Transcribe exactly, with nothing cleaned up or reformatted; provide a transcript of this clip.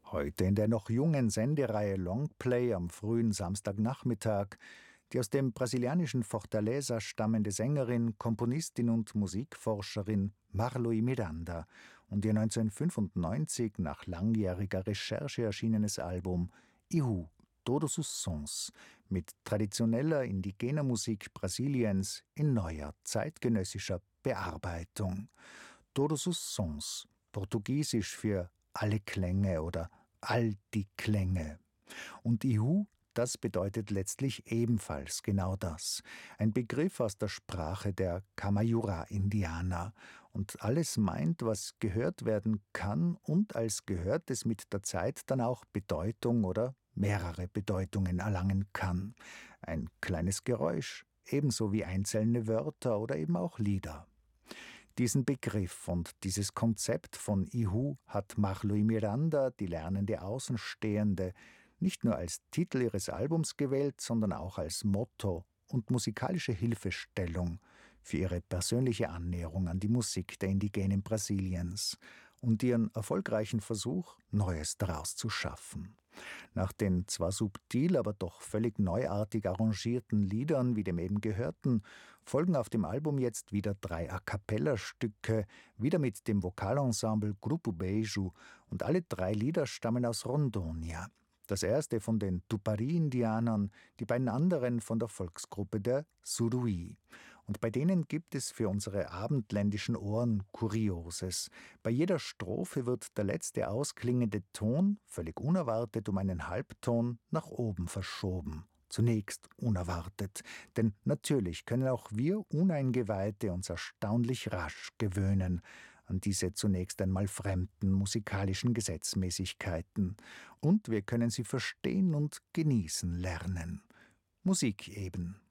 Heute in der noch jungen Sendereihe Longplay am frühen Samstagnachmittag die aus dem brasilianischen Fortaleza stammende Sängerin, Komponistin und Musikforscherin Marluí Miranda und ihr neunzehnhundertfünfundneunzig nach langjähriger Recherche erschienenes Album Ihu, Todos os Sons mit traditioneller indigener Musik Brasiliens in neuer zeitgenössischer Bearbeitung. Todos os Sons, portugiesisch für alle Klänge oder all die Klänge. Und Ihu, das bedeutet letztlich ebenfalls genau das. Ein Begriff aus der Sprache der Kamayura-Indianer. Und alles meint, was gehört werden kann und als Gehörtes mit der Zeit dann auch Bedeutung oder mehrere Bedeutungen erlangen kann. Ein kleines Geräusch, ebenso wie einzelne Wörter oder eben auch Lieder. Diesen Begriff und dieses Konzept von Ihu hat Marluí Miranda, die lernende Außenstehende, nicht nur als Titel ihres Albums gewählt, sondern auch als Motto und musikalische Hilfestellung für ihre persönliche Annäherung an die Musik der Indigenen Brasiliens und ihren erfolgreichen Versuch, Neues daraus zu schaffen. Nach den zwar subtil, aber doch völlig neuartig arrangierten Liedern, wie dem eben gehörten, folgen auf dem Album jetzt wieder drei A-cappella-Stücke, wieder mit dem Vokalensemble Grupo Beijo, und alle drei Lieder stammen aus Rondônia. Das erste von den Tupari-Indianern, die beiden anderen von der Volksgruppe der Suruí. Und bei denen gibt es für unsere abendländischen Ohren Kurioses. Bei jeder Strophe wird der letzte ausklingende Ton, völlig unerwartet um einen Halbton, nach oben verschoben. Zunächst unerwartet, denn natürlich können auch wir Uneingeweihte uns erstaunlich rasch gewöhnen an diese zunächst einmal fremden musikalischen Gesetzmäßigkeiten. Und wir können sie verstehen und genießen lernen. Musik eben,